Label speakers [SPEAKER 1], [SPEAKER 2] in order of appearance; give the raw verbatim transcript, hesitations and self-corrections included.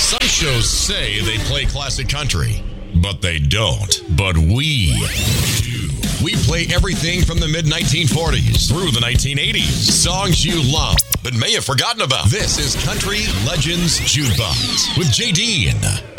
[SPEAKER 1] Some shows say they play classic country, but they don't. But we do. We play everything from the mid nineteen forties through the nineteen eighties. Songs you love but may have forgotten about. This is Country Legends Jukebox with J D.